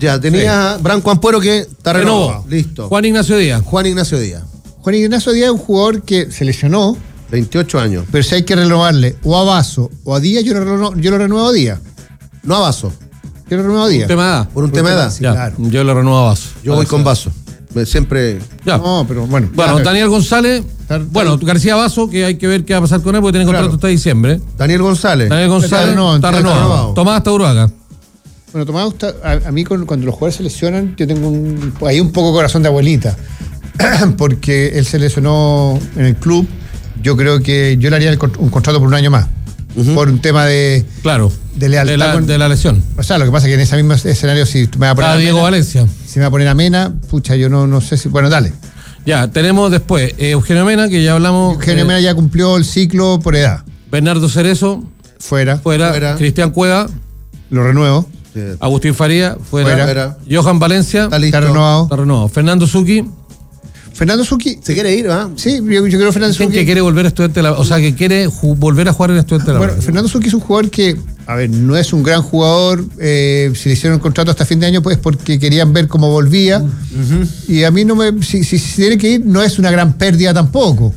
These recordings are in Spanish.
Ya, tenía Branco Ampuero que está renovado. Listo. Juan Ignacio Díaz. Juan Ignacio Díaz. Juan Ignacio Díaz es un jugador que se lesionó, 28 años. pero si hay que renovarle o a Vaso o a Díaz, yo lo renuevo a Díaz. No a Vaso. Yo lo renuevo a Díaz. Un tema de edad. Por un tema de edad. Sí, Ya, claro. yo lo renuevo a Vaso. Yo voy con Vaso. Siempre. Ya. No, pero bueno. Bueno, Ya, Daniel González. Bueno, García Vaso, que hay que ver qué va a pasar con él porque tiene contrato Claro. hasta diciembre. Daniel González. Daniel González está renovado. Tomás Tauruaga. Bueno, Tomás, a mí cuando los jugadores se lesionan, yo tengo ahí un poco corazón de abuelita. Porque él se lesionó en el club. Yo creo que yo le haría un contrato por un año más. Por un tema de Claro. lealtad. De la lesión. O sea, lo que pasa es que en ese mismo escenario, si me va a poner Diego Valencia. si me va a poner a Mena, pucha, yo no sé si. Bueno, dale. Ya, tenemos después Eugenio Mena, que ya hablamos. Eugenio Mena ya cumplió el ciclo por edad. Bernardo Cerezo, Fuera. fuera. Cristian Cueva, Lo renuevo. Agustín Faría, fuera. Fuera. Johan Valencia, Está listo. Está renovado. está renovado. Fernando Zucchi, Fernando Zucchi. ¿Se quiere ir, va? Sí, yo creo que Fernando dicen Zucchi. que quiere volver a Estudiantes de La, o sea, que quiere volver a jugar en Estudiantes de La Bueno, Plata. Fernando Zucchi es un jugador que, a ver, no es un gran jugador. Si le hicieron el contrato hasta fin de año, pues porque querían ver cómo volvía. Y a mí no me. Si tiene que ir, no es una gran pérdida tampoco.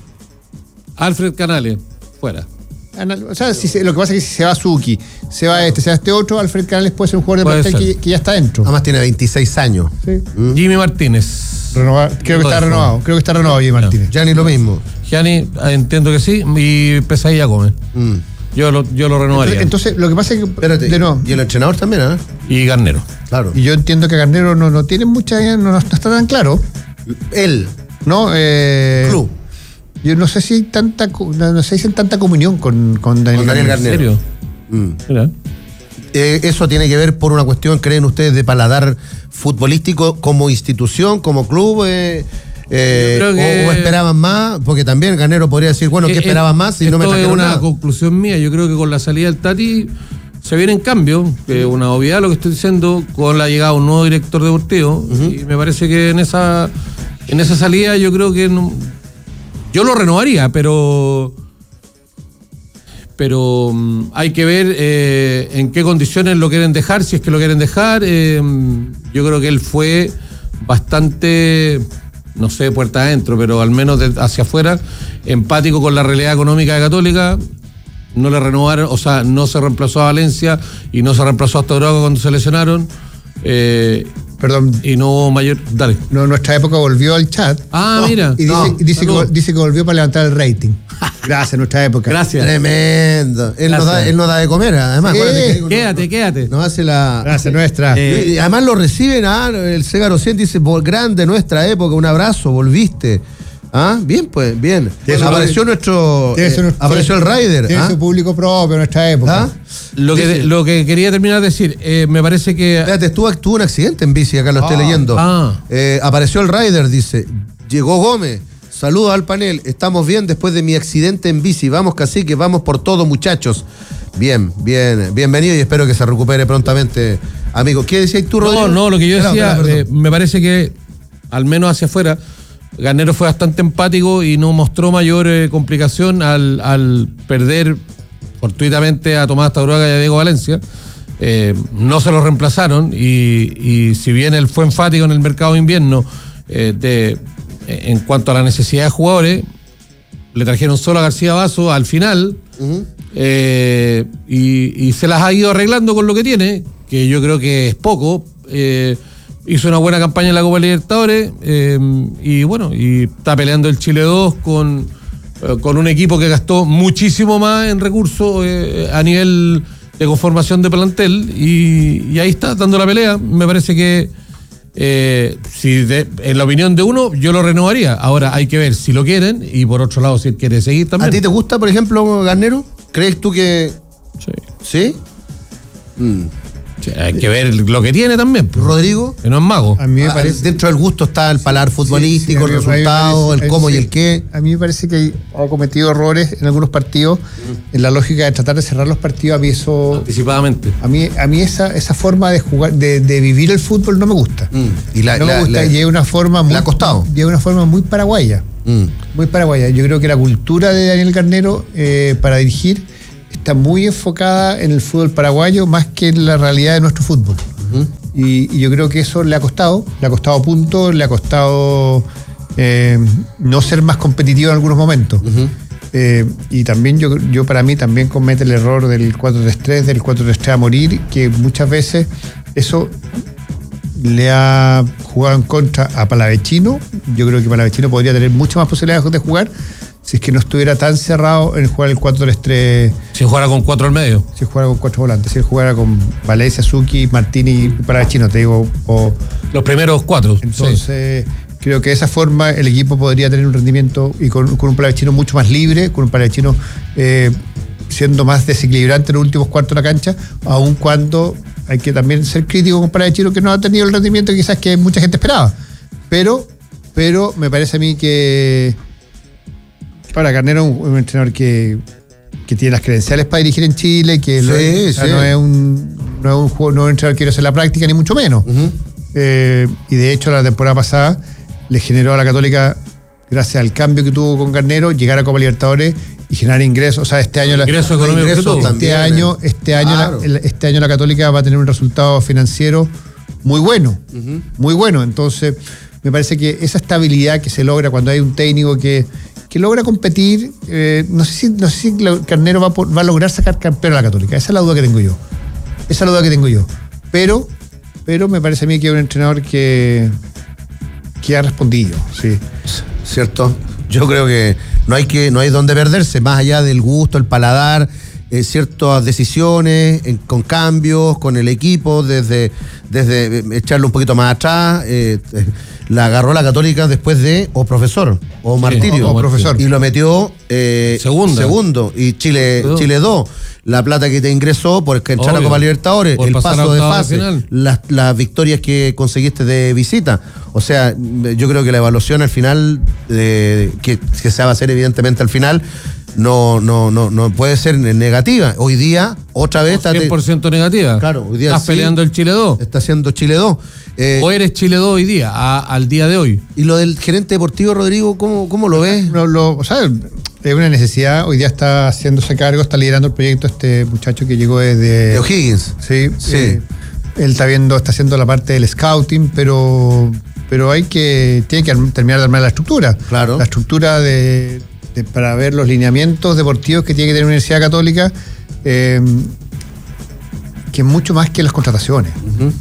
Alfred Canales, fuera. O sea, lo que pasa es que si se va Zucchi, se va este otro, Alfred Canales puede ser un jugador de Puede plantel ser. que ya está dentro. Además tiene 26 años. Sí. Jimmy Martínez. Creo que está renovado. Creo que está renovado, Jimmy Martínez. Ya ni lo mismo. Gianni, entiendo que sí. Y Pesadilla Gómez. Yo lo renovaría. Entonces, lo que pasa es que. Espérate. De nuevo, Y el entrenador también, ¿ah? Y Garnero. Claro. y yo entiendo que Garnero no tiene mucha. No está tan claro. Él. ¿No? Club. Yo no sé si hay tanta. No sé si hay tanta comunión con Daniel Daniel Garnero. ¿En serio? Mira. Eso tiene que ver por una cuestión, ¿creen ustedes, de paladar futbolístico como institución, como club? creo que- ¿O esperaban más? Porque también Garnero podría decir, bueno, ¿qué esperaban más si no me esto es trajeron una nada? conclusión mía. Yo creo que con la salida del Tati se vienen cambios, que es una obviedad lo que estoy diciendo, con la llegada de un nuevo director deportivo. Y me parece que en esa salida yo creo que yo lo renovaría, pero hay que ver en qué condiciones lo quieren dejar, si es que lo quieren dejar. Yo creo que él fue bastante, no sé, puerta adentro, pero al menos hacia afuera, empático con la realidad económica de Católica. No le renovaron, o sea, no se reemplazó a Valencia y no se reemplazó a Tauruaga cuando se lesionaron. Perdón. Y no hubo mayor. Dale. No, nuestra época volvió al chat. Mira. Y dice que volvió para levantar el rating. Gracias, nuestra época. Gracias. Tremendo. Él nos da de comer, además. Sí. Acuérdate que Quédate. nos hace la. Gracias, nuestra. Y además lo reciben, el Ségaro 100 dice, grande nuestra época, un abrazo, volviste. Bien, pues, bien. Apareció apareció el Rider. Tiene su público propio en nuestra época. Lo que quería terminar de decir, me parece que. Espérate, tuvo un accidente en bici, acá lo estoy leyendo. Apareció el Rider, dice. Llegó Gómez. Saludos al panel. Estamos bien después de mi accidente en bici. Vamos, cacique, vamos por todo, muchachos. Bien. Bienvenido y espero que se recupere prontamente, amigo. ¿Qué decías tú, Rodrigo? No, lo que yo decía, Espera, me parece que, al menos hacia afuera, Garnero fue bastante empático y no mostró mayor complicación al perder fortuitamente a Tomás Tauruaga y a Diego Valencia. No se lo reemplazaron y si bien él fue enfático en el mercado de invierno en cuanto a la necesidad de jugadores, le trajeron solo a García Vaso al final. Y se las ha ido arreglando con lo que tiene, que yo creo que es poco. Hizo una buena campaña en la Copa Libertadores y está peleando el Chile 2 con un equipo que gastó muchísimo más en recursos a nivel de conformación de plantel y ahí está dando la pelea. Me parece que en la opinión de uno yo lo renovaría. Ahora hay que ver si lo quieren y por otro lado si él quiere seguir también. ¿A ti te gusta, por ejemplo, Garnero? ¿Crees tú que...? Sí. ¿Sí? Sí, hay que ver lo que tiene también. ¿Rodrigo? Que no es mago. A mí me parece. Dentro del gusto está el paladar futbolístico, el resultado, el cómo y el qué. A mí me parece que ha cometido errores en algunos partidos, en la lógica de tratar de cerrar los partidos. A mí eso. Anticipadamente. A mí esa forma de jugar, de vivir el fútbol no me gusta. Y no me gusta, y es una forma muy. Le ha costado. Y es una forma muy paraguaya. Muy paraguaya. Yo creo que la cultura de Daniel Garnero para dirigir está muy enfocada en el fútbol paraguayo más que en la realidad de nuestro fútbol. Y yo creo que eso le ha costado puntos, le ha costado no ser más competitivo en algunos momentos. Y también yo para mí también comete el error del 4-3-3, del 4-3-3 a morir, que muchas veces eso le ha jugado en contra a Palavecino. Yo creo que Palavecino podría tener muchas más posibilidades de jugar si es que no estuviera tan cerrado en jugar el 4-3-3. Si jugara con 4 al medio. Si jugara con 4 volantes. Si jugara con Valencia, Suki, Martini y Palavecino, te digo. Los primeros 4. Entonces, creo que de esa forma el equipo podría tener un rendimiento y con un Palavecino mucho más libre, con un Palavecino siendo más desequilibrante en los últimos cuartos de la cancha, aun cuando hay que también ser crítico con Palavecino, que no ha tenido el rendimiento quizás que mucha gente esperaba. Pero me parece a mí que para Carnero un entrenador que tiene las credenciales para dirigir en Chile, que no es un entrenador que quiere hacer la práctica, ni mucho menos. Y de hecho la temporada pasada le generó a la Católica, gracias al cambio que tuvo con Carnero, llegar a Copa Libertadores y generar ingresos. O sea, este año este año la Católica va a tener un resultado financiero muy bueno, muy bueno. Entonces, me parece que esa estabilidad que se logra cuando hay un técnico que logra competir, no sé si Carnero va a lograr sacar campeón a la Católica. Esa es la duda que tengo yo. Pero me parece a mí que es un entrenador que ha respondido, sí. ¿Cierto? Yo creo que no hay donde perderse, más allá del gusto, el paladar, ciertas decisiones, con cambios, con el equipo, desde echarle un poquito más atrás. La agarró la Católica después de profesor o martirio, profesor, y lo metió segundo, y Chile 2. La plata que te ingresó por entrar a Copa Libertadores, el paso de fase, las victorias que conseguiste de visita. O sea, yo creo que la evaluación al final, que se va a hacer evidentemente al final, no puede ser negativa. Hoy día, otra vez... 100% negativa. Claro, hoy día estás peleando el Chile 2. Está haciendo Chile 2. O eres Chile 2 hoy día, al día de hoy. ¿Y lo del gerente deportivo, Rodrigo, cómo lo ves? O sea, es una necesidad. Hoy día está haciéndose cargo, está liderando el proyecto este muchacho que llegó desde... De O'Higgins. Sí. Él está haciendo la parte del scouting, pero tiene que terminar de armar la estructura. Claro. La estructura para ver los lineamientos deportivos que tiene que tener la Universidad Católica, que es mucho más que las contrataciones.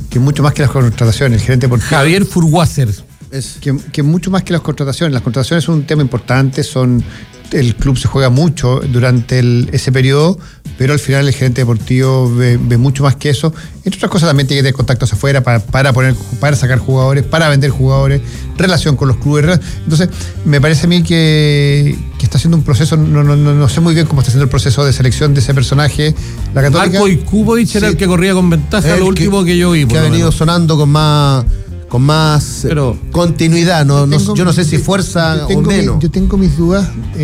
El gerente deportivo. Javier Furwasser. Que mucho más que las contrataciones. Las contrataciones son un tema importante, el club se juega mucho durante ese periodo, pero al final el gerente deportivo ve mucho más que eso. Entre otras cosas, también tiene que tener contactos afuera para sacar jugadores, para vender jugadores, relación con los clubes. Entonces, me parece a mí que está haciendo un proceso, no sé muy bien cómo está haciendo el proceso de selección de ese personaje. La Católica. Marco Ikubovic era el que corría con ventaja, lo último que yo vi. Que ha venido sonando con más continuidad, yo no sé si fuerza o menos. Yo tengo mis dudas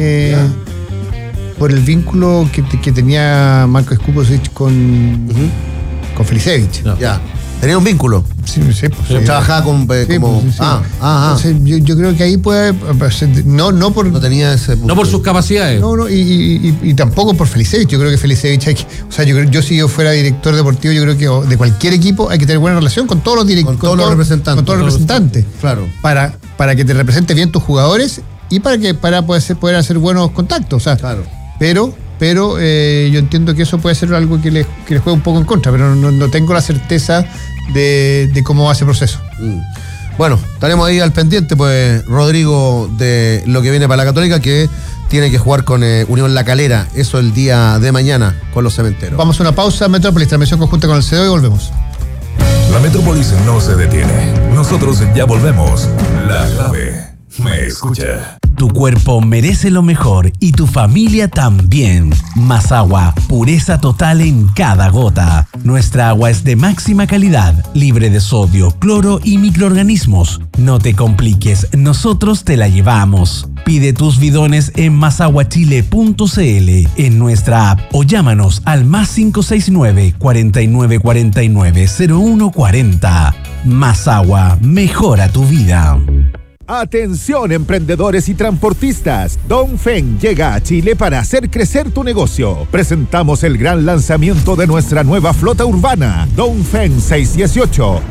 por el vínculo que tenía Marco Skupovic con Felicevich. Ya. Tenía un vínculo. Sí. Trabajaba Entonces, yo creo que ahí puede. No tenía ese. No por sus capacidades. Y tampoco por Felicevich. Yo creo que Felicevich yo si yo fuera director deportivo, yo creo que de cualquier equipo hay que tener buena relación con todos los directores. Con todos los representantes. Claro. Para que te represente bien tus jugadores y para poder hacer buenos contactos. O sea, claro. Pero yo entiendo que eso puede ser algo que les juega un poco en contra, pero no tengo la certeza de cómo va ese proceso. Bueno, estaremos ahí al pendiente, pues, Rodrigo, de lo que viene para la Católica, que tiene que jugar con Unión La Calera, eso el día de mañana con los cementeros. Vamos a una pausa, Metrópolis, transmisión conjunta con el CDO y volvemos. La Metrópolis no se detiene. Nosotros ya volvemos. La clave me escucha. Tu cuerpo merece lo mejor y tu familia también. Más agua, pureza total en cada gota. Nuestra agua es de máxima calidad, libre de sodio, cloro y microorganismos. No te compliques, nosotros te la llevamos. Pide tus bidones en masaguachile.cl, en nuestra app o llámanos al +569 4949 0140. Más agua, mejora tu vida. Atención, emprendedores y transportistas. Dongfeng llega a Chile para hacer crecer tu negocio. Presentamos el gran lanzamiento de nuestra nueva flota urbana, Dongfeng 618,